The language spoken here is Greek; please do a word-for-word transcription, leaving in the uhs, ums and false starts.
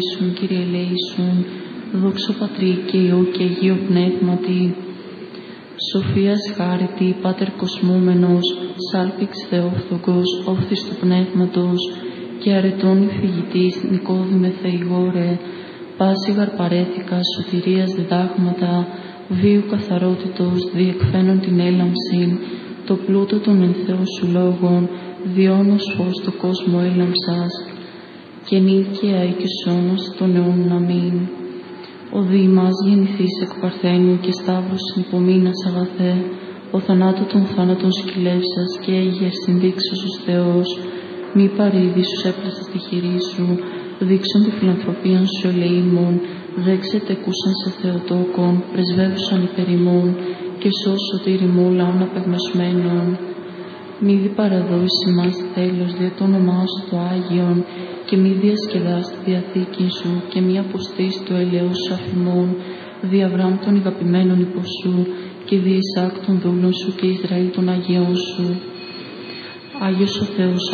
ελέησον, Κύριε ελέησον, δόξα Πατρί και Υιό και Αγίου Πνεύματι, Σοφίας χάριτη, Πάτερ κοσμούμενος, σάλπιξ Θεόφθογος, όφθης του Πνεύματος, και αρετών υφηγητής, Νικόδημε Θεηγόρε, πάση γαρπαρέθηκα, σωτηρίας διδάγματα, βίου καθαρότητος, διεκφαίνον την έλαμψην, το πλούτο των εν Θεώ σου λόγων, διόνος φως το κόσμο έλαμψας, και νίκαια ή και σώνος των αιώνων αμήν. Ο διημάς γεννηθείς εκ Παρθένου και Σταύρος υπομείνας αγαθέ, ο θανάτου των θάνατων σκυλεύσας και έγιας συνδείξος ως Θεός, μη παρήδη σου έπλασες τη χειρή σου, δείξον τη φιλανθρωπίαν σου ελεήμων, δέξε τεκούσαν σε Θεοτόκον, πρεσβεύουσαν υπερ ημών, και σώσ σωτήρι μου λαών απεγνωσμένων. Μη δι παραδόηση μας τέλος δια το όνομά σου το Άγιον, και μη διασκεδάς τη διαθήκη σου, και μη αποστείς το ελαιός σου αφημών, δι' Αβραάμ των ηγαπημένων υπό σου, και δι' Ισαάκ των δούλων σου και Ισραήλ των Αγιών σου. Άγιος ο Θεός